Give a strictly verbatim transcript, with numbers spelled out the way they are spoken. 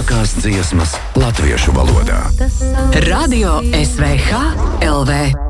labākās dziesmas latviešu valodā. Radio S V H L V